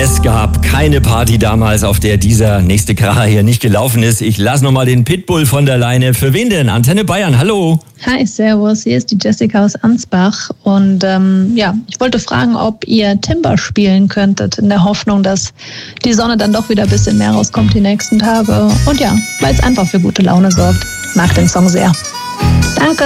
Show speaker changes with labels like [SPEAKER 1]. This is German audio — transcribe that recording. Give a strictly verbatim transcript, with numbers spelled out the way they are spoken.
[SPEAKER 1] Es gab keine Party damals, auf der dieser nächste Kracher hier nicht gelaufen ist. Ich lasse nochmal den Pitbull von der Leine. Für wen denn? Antenne Bayern, hallo.
[SPEAKER 2] Hi, servus, hier ist die Jessica aus Ansbach. Und ähm, ja, ich wollte fragen, ob ihr Timber spielen könntet, in der Hoffnung, dass die Sonne dann doch wieder ein bisschen mehr rauskommt die nächsten Tage. Und ja, weil es einfach für gute Laune sorgt. Mag den Song sehr. Danke.